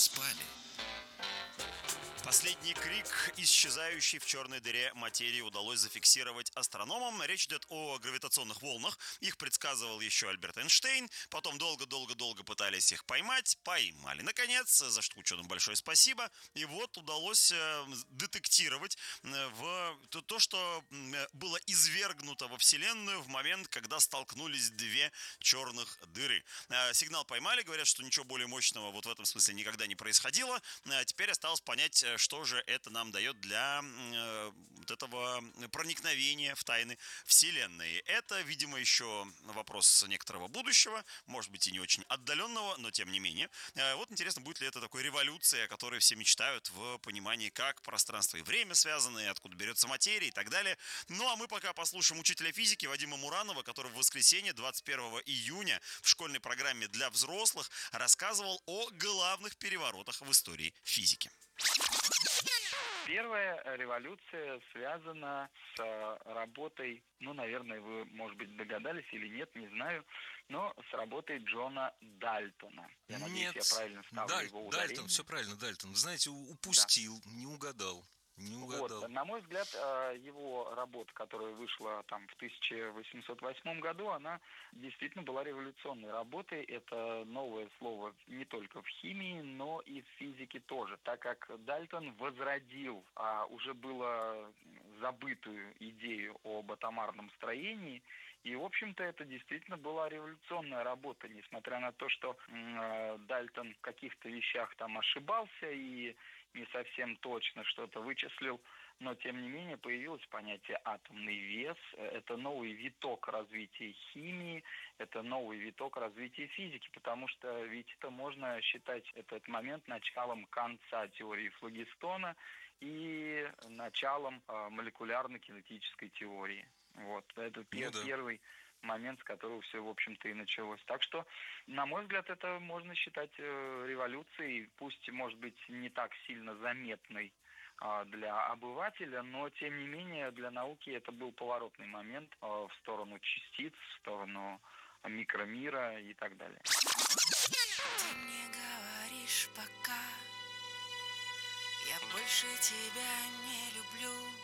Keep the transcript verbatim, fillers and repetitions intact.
спали. Последний крик исчезающей в черной дыре материи удалось зафиксировать астрономам. Речь идет о гравитационных волнах. Их предсказывал еще Альберт Эйнштейн. Потом долго-долго-долго пытались их поймать. Поймали, наконец, за что ученым большое спасибо. И вот удалось детектировать в то, что было извергнуто во Вселенную в момент, когда столкнулись две черных дыры. Сигнал поймали. Говорят, что ничего более мощного вот в этом смысле никогда не происходило. Теперь осталось понять, что же это нам дает для э, вот этого проникновения в тайны Вселенной. Это, видимо, еще вопрос некоторого будущего, может быть и не очень отдаленного, но тем не менее. Э, вот интересно, будет ли это такой революцией, о которой все мечтают в понимании, как пространство и время связаны, откуда берется материя и так далее. Ну а мы пока послушаем учителя физики Вадима Муранова, который в воскресенье двадцать первого июня в школьной программе для взрослых рассказывал о главных переворотах в истории физики. Первая революция связана с работой, ну, наверное, вы, может быть, догадались или нет, не знаю, но с работой Джона Дальтона. Я Нет, надеюсь, я правильно ставлю Даль, его ударение. Дальтон, все правильно, Дальтон. Вы знаете, упустил, да. не угадал. Не угадал. Вот, на мой взгляд, его работа, которая вышла там в тысяча восемьсот восьмом году, она действительно была революционной работой. Это новое слово не только в химии, но и в физике тоже, так как Дальтон возродил а, уже было забытую идею об атомарном строении. И, в общем-то, это действительно была революционная работа, несмотря на то, что э, Дальтон в каких-то вещах там ошибался и не совсем точно что-то вычислил, но, тем не менее, появилось понятие атомный вес. Это новый виток развития химии, это новый виток развития физики, потому что ведь это можно считать этот момент началом конца теории флогистона и началом э, молекулярно-кинетической теории. Вот, это ну, да. первый момент, с которого все, в общем-то, и началось. Так что, на мой взгляд, это можно считать э, революцией, пусть, может быть, не так сильно заметной э, для обывателя, но, тем не менее, для науки это был поворотный момент э, в сторону частиц, в сторону микромира и так далее. Ты мне говоришь пока, я больше тебя не люблю.